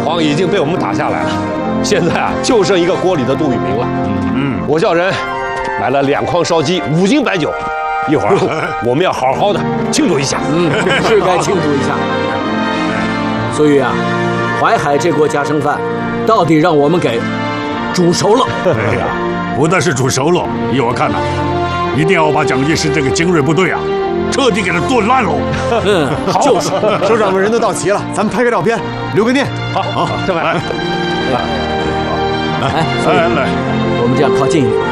皇已经被我们打下来了，现在啊，就剩一个锅里的杜聿明了。我叫人买了2筐烧鸡，5斤白酒，一会儿我们要好好的庆祝一下。 是该庆祝一下。所以啊，淮海这锅家常饭，到底让我们给煮熟了。 哎呀，不但是煮熟了，依我看呐，一定要把蒋介石这个精锐部队啊，彻底给他炖烂喽。 好，就是。 首长们人都到齐了，咱们拍个照片，留个念。 好，这位， 来，我们这样靠近一点。